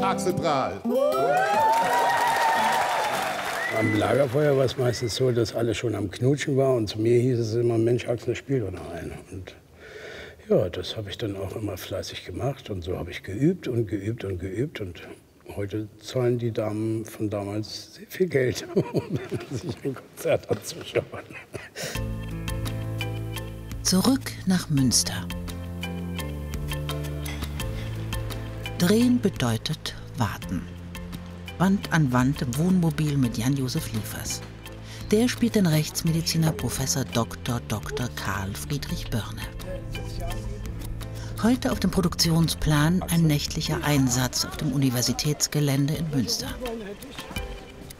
Axel Prahl. Am Lagerfeuer war es meistens so, dass alle schon am Knutschen waren. Und zu mir hieß es immer, Mensch, Axel, spiel doch noch einen. Und ja, das habe ich dann auch immer fleißig gemacht. Und so habe ich geübt und geübt und geübt. Und heute zahlen die Damen von damals sehr viel Geld, um sich ein Konzert anzuschauen. Zurück nach Münster. Drehen bedeutet warten. Wand an Wand im Wohnmobil mit Jan-Josef Liefers. Der spielt den Rechtsmediziner Professor Dr. Karl Friedrich Börne. Heute auf dem Produktionsplan ein nächtlicher Einsatz auf dem Universitätsgelände in Münster.